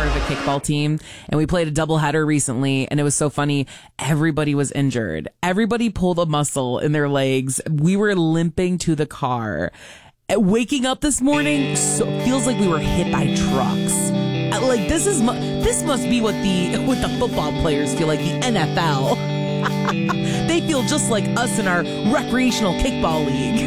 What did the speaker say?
part of a kickball team, and we played a doubleheader recently, and it was so funny. Everybody was injured. Everybody pulled a muscle in their legs. We were limping to the car. Waking up this morning feels like we were hit by trucks. Like this must be what the football players feel like, the NFL. They feel just like us in our recreational kickball league.